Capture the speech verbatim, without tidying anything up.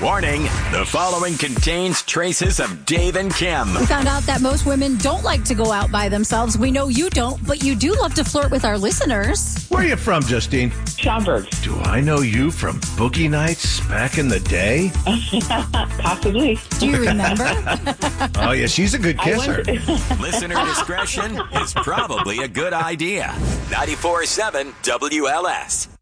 Warning, the following contains traces of Dave and Kim. We found out that most women don't like to go out by themselves. We know you don't, but you do love to flirt with our listeners. Where are you from, Justine? Schaumburg. Do I know you from Boogie Nights back in the day? Possibly. Do you remember? Oh, yeah, she's a good kisser. Listener discretion is probably a good idea. ninety-four point seven W L S.